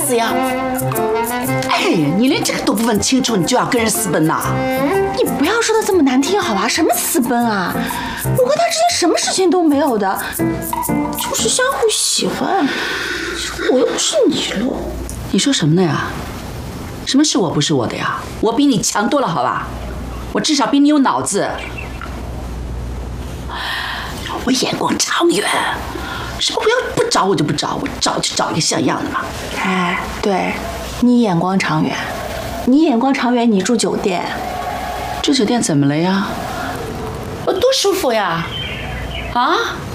思呀？哎，你连这个都不问清楚，你就要跟人私奔呐？ 你不要说的这么难听好吧？什么私奔啊？我和他之间什么事情都没有的，就是相互喜欢。我又不是你了。 你说什么呢呀？什么是我不是我的呀？我比你强多了，好吧？我至少比你有脑子。我眼光长远，什么不找我就不找，我找就找一个像样的嘛。 哎，对，你眼光长远，你眼光长远，你住酒店， 住酒店怎么了呀？我多舒服呀！啊！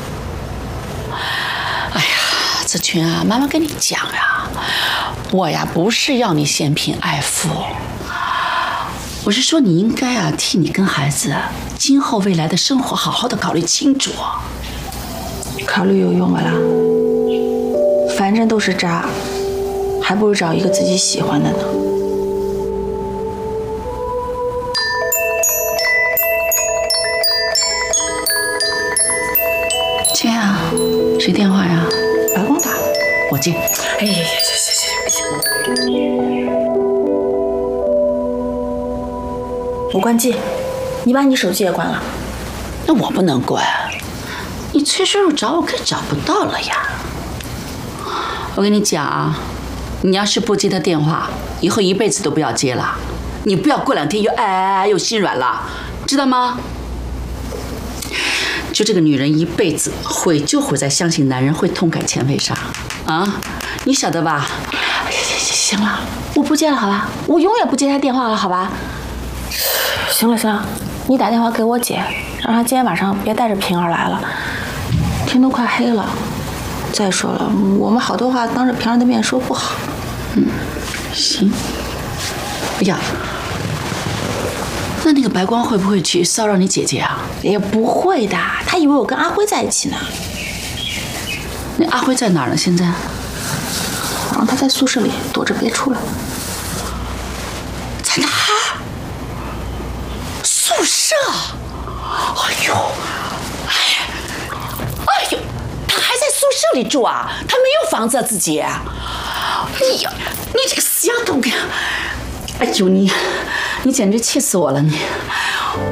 哎呀，子群啊，妈妈跟你讲呀，我呀不是要你嫌贫爱富，我是说你应该啊替你跟孩子今后未来的生活好好的考虑清楚。 考虑有用不啦？反正都是渣，还不如找一个自己喜欢的呢。 亲啊，谁电话呀？ 白光打的， 我接。哎呀，行， 我关机，你把你手机也关了。 那我不能关，你崔叔叔找我可找不到了呀。我跟你讲啊，你要是不接他电话，以后一辈子都不要接了。你不要过2天又心软了，知道吗？就这个女人一辈子毁就毁在相信男人会痛改前非上啊，你晓得吧？ 行了，我不接了，好吧？我永远不接他电话了，好吧？行了，你打电话给我姐，让她今天晚上别带着平儿来了，天都快黑了。再说了，我们好多话当着平儿的面说不好。 行。哎呀，那个白光会不会去骚扰你姐姐啊？ 也不会的，他以为我跟阿辉在一起呢。 那阿辉在哪儿呢？现在？ 让他在宿舍里躲着别出来。 在哪儿？宿舍？哎呦，他还在宿舍里住啊？他没有房子啊，自己？你这个死丫头！哎呦你简直气死我了你！